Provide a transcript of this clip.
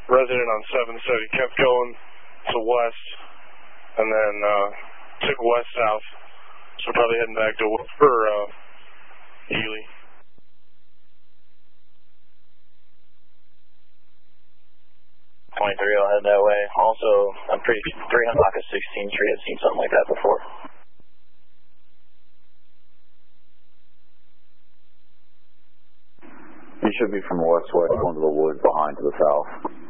resident on 7 said he kept going to west and then took west-south. So probably heading back to Ely. 23, I'll head that way. Also, I'm pretty 300 block of 16th Street. I've seen something like that before. You should be from west-west, going to the woods behind to the south.